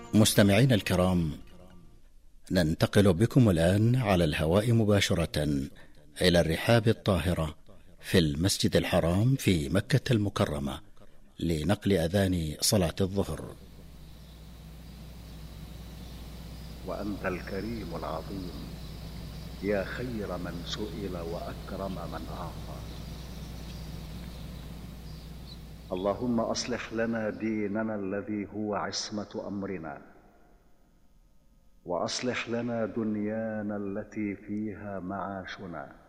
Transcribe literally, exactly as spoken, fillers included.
مستمعين الكرام، ننتقل بكم الآن على الهواء مباشرة إلى الرحاب الطاهرة في المسجد الحرام في مكة المكرمة لنقل أذان صلاة الظهر. وأنت الكريم العظيم يا خير من سئل وأكرم من أعطى. اللهم أصلح لنا ديننا الذي هو عصمة أمرنا، وأصلح لنا دنيانا التي فيها معاشنا،